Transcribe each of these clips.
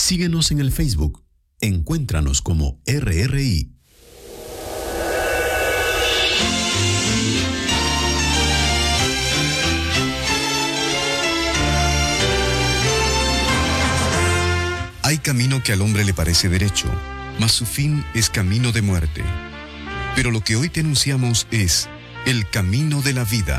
Síguenos en el Facebook. Encuéntranos como RRI. Hay camino que al hombre le parece derecho, mas su fin es camino de muerte. Pero lo que hoy te anunciamos es el camino de la vida.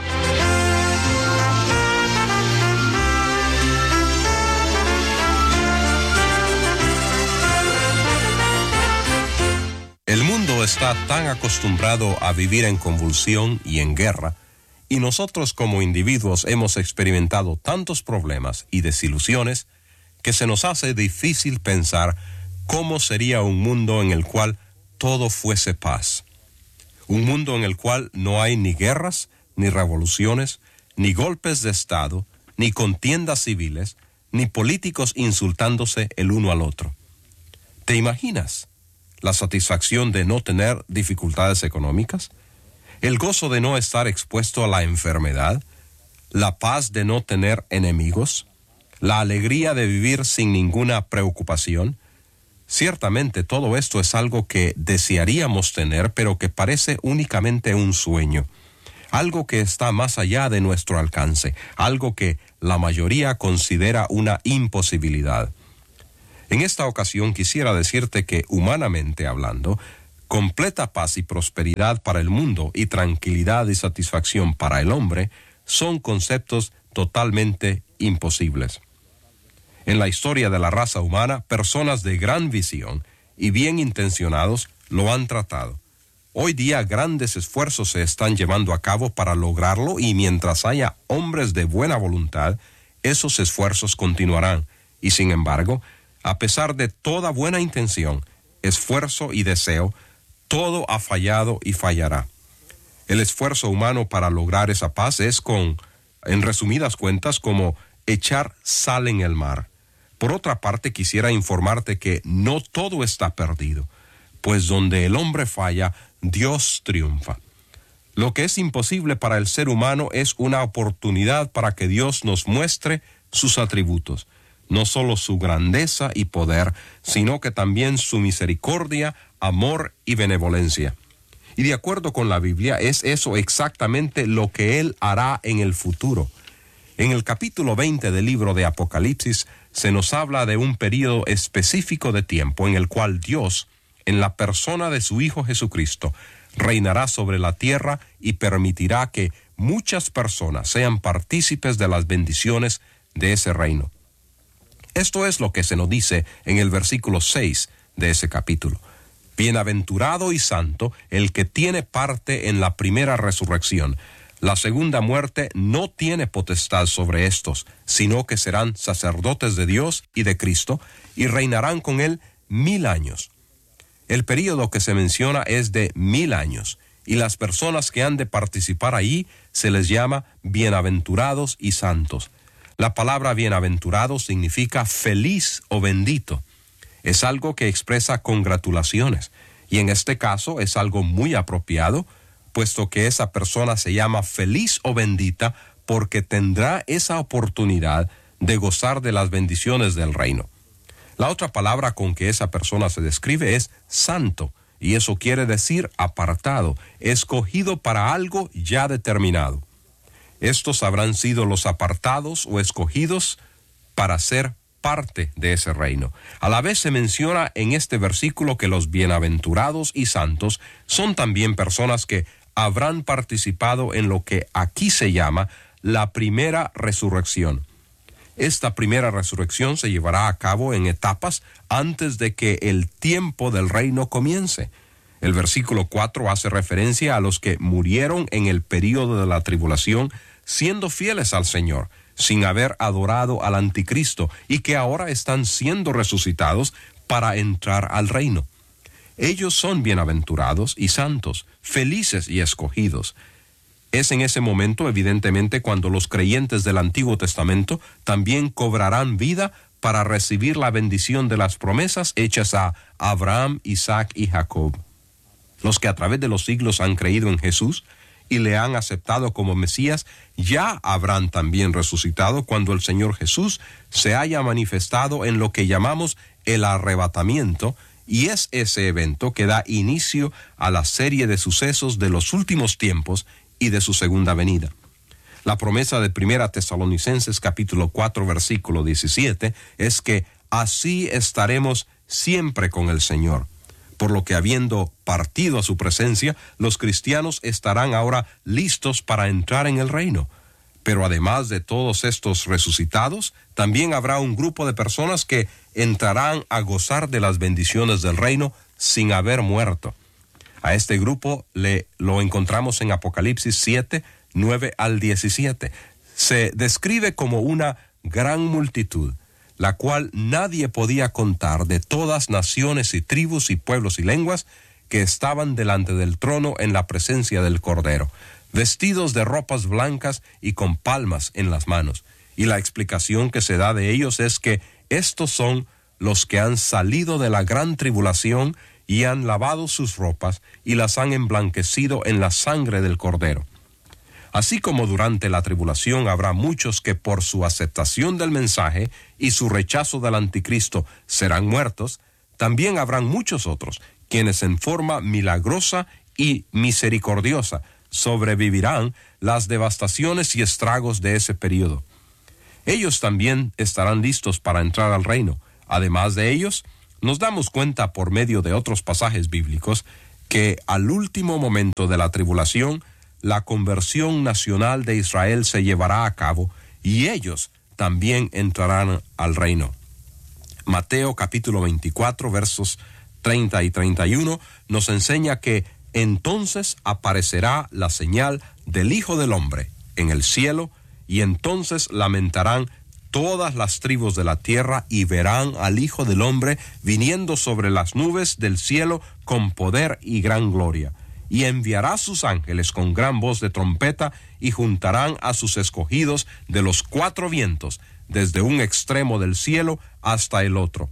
El mundo está tan acostumbrado a vivir en convulsión y en guerra, y nosotros como individuos hemos experimentado tantos problemas y desilusiones que se nos hace difícil pensar cómo sería un mundo en el cual todo fuese paz. Un mundo en el cual no hay ni guerras, ni revoluciones, ni golpes de Estado, ni contiendas civiles, ni políticos insultándose el uno al otro. ¿Te imaginas la satisfacción de no tener dificultades económicas? ¿El gozo de no estar expuesto a la enfermedad? ¿La paz de no tener enemigos? ¿La alegría de vivir sin ninguna preocupación? Ciertamente todo esto es algo que desearíamos tener, pero que parece únicamente un sueño. Algo que está más allá de nuestro alcance, algo que la mayoría considera una imposibilidad. En esta ocasión quisiera decirte que, humanamente hablando, completa paz y prosperidad para el mundo y tranquilidad y satisfacción para el hombre son conceptos totalmente imposibles. En la historia de la raza humana, personas de gran visión y bien intencionados lo han tratado. Hoy día grandes esfuerzos se están llevando a cabo para lograrlo, y mientras haya hombres de buena voluntad, esos esfuerzos continuarán. Y sin embargo, a pesar de toda buena intención, esfuerzo y deseo, todo ha fallado y fallará. El esfuerzo humano para lograr esa paz es, en resumidas cuentas, como echar sal en el mar. Por otra parte, quisiera informarte que no todo está perdido, pues donde el hombre falla, Dios triunfa. Lo que es imposible para el ser humano es una oportunidad para que Dios nos muestre sus atributos, no solo su grandeza y poder, sino que también su misericordia, amor y benevolencia. Y de acuerdo con la Biblia, es eso exactamente lo que Él hará en el futuro. En el capítulo 20 del libro de Apocalipsis se nos habla de un período específico de tiempo en el cual Dios, en la persona de su Hijo Jesucristo, reinará sobre la tierra y permitirá que muchas personas sean partícipes de las bendiciones de ese reino. Esto es lo que se nos dice en el versículo 6 de ese capítulo. Bienaventurado y santo el que tiene parte en la primera resurrección. La segunda muerte no tiene potestad sobre estos, sino que serán sacerdotes de Dios y de Cristo, y reinarán con Él 1000 años. El período que se menciona es de 1000 años, y las personas que han de participar allí se les llama bienaventurados y santos. La palabra bienaventurado significa feliz o bendito. Es algo que expresa congratulaciones, y en este caso es algo muy apropiado, puesto que esa persona se llama feliz o bendita porque tendrá esa oportunidad de gozar de las bendiciones del reino. La otra palabra con que esa persona se describe es santo, y eso quiere decir apartado, escogido para algo ya determinado. Estos habrán sido los apartados o escogidos para ser parte de ese reino. A la vez se menciona en este versículo que los bienaventurados y santos son también personas que habrán participado en lo que aquí se llama la primera resurrección. Esta primera resurrección se llevará a cabo en etapas antes de que el tiempo del reino comience. El versículo 4 hace referencia a los que murieron en el período de la tribulación siendo fieles al Señor, sin haber adorado al anticristo, y que ahora están siendo resucitados para entrar al reino. Ellos son bienaventurados y santos, felices y escogidos. Es en ese momento, evidentemente, cuando los creyentes del Antiguo Testamento también cobrarán vida para recibir la bendición de las promesas hechas a Abraham, Isaac y Jacob. Los que a través de los siglos han creído en Jesús y le han aceptado como Mesías, ya habrán también resucitado cuando el Señor Jesús se haya manifestado en lo que llamamos el arrebatamiento, y es ese evento que da inicio a la serie de sucesos de los últimos tiempos y de su segunda venida. La promesa de 1 Tesalonicenses capítulo 4 versículo 17 es que así estaremos siempre con el Señor, por lo que habiendo partido a su presencia, los cristianos estarán ahora listos para entrar en el reino. Pero además de todos estos resucitados, también habrá un grupo de personas que entrarán a gozar de las bendiciones del reino sin haber muerto. A este grupo lo encontramos en Apocalipsis 7, 9 al 17. Se describe como una gran multitud, la cual nadie podía contar, de todas naciones y tribus y pueblos y lenguas, que estaban delante del trono en la presencia del Cordero, vestidos de ropas blancas y con palmas en las manos. Y la explicación que se da de ellos es que estos son los que han salido de la gran tribulación y han lavado sus ropas y las han emblanquecido en la sangre del Cordero. Así como durante la tribulación habrá muchos que por su aceptación del mensaje y su rechazo del anticristo serán muertos, también habrán muchos otros quienes en forma milagrosa y misericordiosa sobrevivirán las devastaciones y estragos de ese período. Ellos también estarán listos para entrar al reino. Además de ellos, nos damos cuenta por medio de otros pasajes bíblicos que al último momento de la tribulación, la conversión nacional de Israel se llevará a cabo y ellos también entrarán al reino. Mateo capítulo 24 versos 30 y 31 nos enseña que entonces aparecerá la señal del Hijo del Hombre en el cielo, y entonces lamentarán todas las tribus de la tierra y verán al Hijo del Hombre viniendo sobre las nubes del cielo con poder y gran gloria. Y enviará sus ángeles con gran voz de trompeta y juntarán a sus escogidos de los cuatro vientos, desde un extremo del cielo hasta el otro.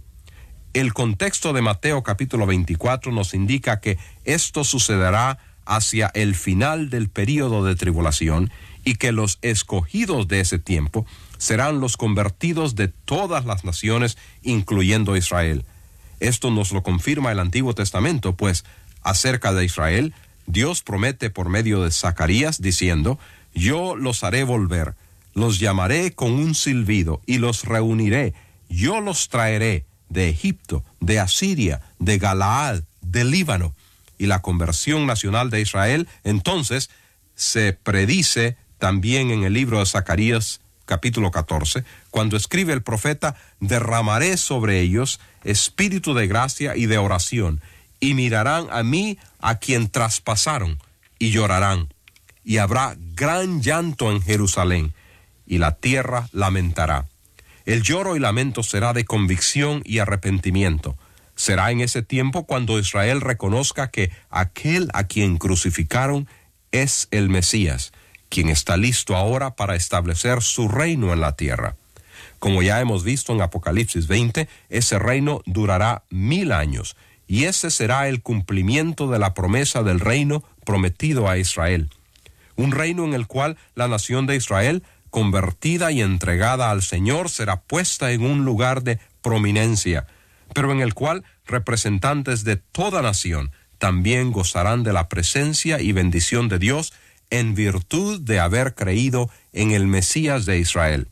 El contexto de Mateo capítulo 24 nos indica que esto sucederá hacia el final del período de tribulación y que los escogidos de ese tiempo serán los convertidos de todas las naciones, incluyendo Israel. Esto nos lo confirma el Antiguo Testamento, pues acerca de Israel, Dios promete por medio de Zacarías diciendo: yo los haré volver, los llamaré con un silbido y los reuniré, yo los traeré de Egipto, de Asiria, de Galaad, del Líbano. Y la conversión nacional de Israel entonces se predice también en el libro de Zacarías capítulo 14, cuando escribe el profeta: derramaré sobre ellos espíritu de gracia y de oración, y mirarán a mí a quien traspasaron, y llorarán. Y habrá gran llanto en Jerusalén, y la tierra lamentará. El lloro y lamento será de convicción y arrepentimiento. Será en ese tiempo cuando Israel reconozca que aquel a quien crucificaron es el Mesías, quien está listo ahora para establecer su reino en la tierra. Como ya hemos visto en Apocalipsis 20, ese reino durará 1000 años, y ese será el cumplimiento de la promesa del reino prometido a Israel. Un reino en el cual la nación de Israel, convertida y entregada al Señor, será puesta en un lugar de prominencia, pero en el cual representantes de toda nación también gozarán de la presencia y bendición de Dios en virtud de haber creído en el Mesías de Israel.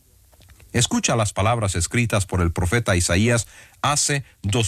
Escucha las palabras escritas por el profeta Isaías hace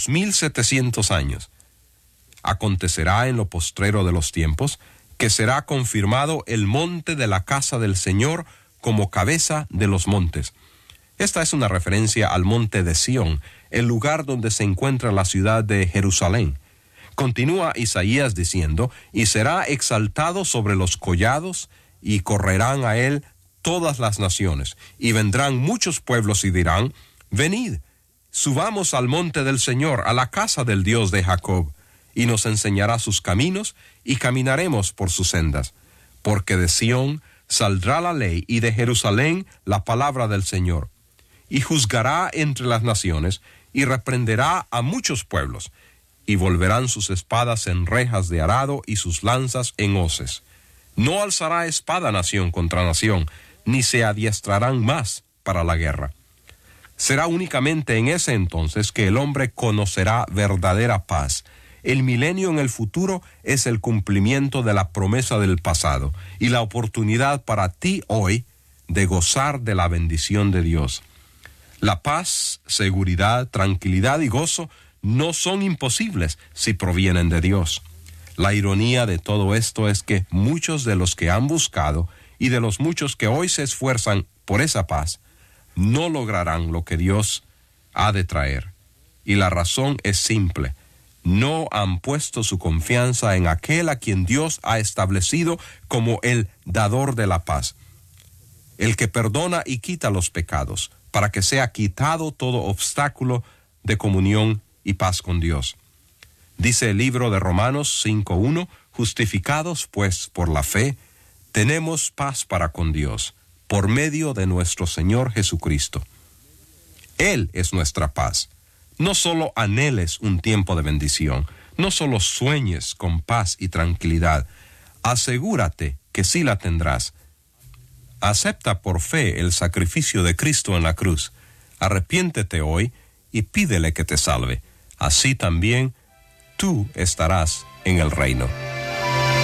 2700 años. Acontecerá en lo postrero de los tiempos que será confirmado el monte de la casa del Señor como cabeza de los montes. Esta es una referencia al monte de Sión, el lugar donde se encuentra la ciudad de Jerusalén. Continúa Isaías diciendo: y será exaltado sobre los collados, y correrán a él todas las naciones, y vendrán muchos pueblos y dirán: venid, subamos al monte del Señor, a la casa del Dios de Jacob, y nos enseñará sus caminos, y caminaremos por sus sendas. Porque de Sión saldrá la ley, y de Jerusalén la palabra del Señor. Y juzgará entre las naciones, y reprenderá a muchos pueblos, y volverán sus espadas en rejas de arado y sus lanzas en hoces. No alzará espada nación contra nación, ni se adiestrarán más para la guerra. Será únicamente en ese entonces que el hombre conocerá verdadera paz. El milenio en el futuro es el cumplimiento de la promesa del pasado y la oportunidad para ti hoy de gozar de la bendición de Dios. La paz, seguridad, tranquilidad y gozo no son imposibles si provienen de Dios. La ironía de todo esto es que muchos de los que han buscado y de los muchos que hoy se esfuerzan por esa paz, no lograrán lo que Dios ha de traer. Y la razón es simple: no han puesto su confianza en aquel a quien Dios ha establecido como el dador de la paz, el que perdona y quita los pecados, para que sea quitado todo obstáculo de comunión y paz con Dios. Dice el libro de Romanos 5:1, justificados pues por la fe, tenemos paz para con Dios, por medio de nuestro Señor Jesucristo. Él es nuestra paz. No solo anheles un tiempo de bendición, no solo sueñes con paz y tranquilidad, asegúrate que sí la tendrás. Acepta por fe el sacrificio de Cristo en la cruz. Arrepiéntete hoy y pídele que te salve. Así también tú estarás en el reino.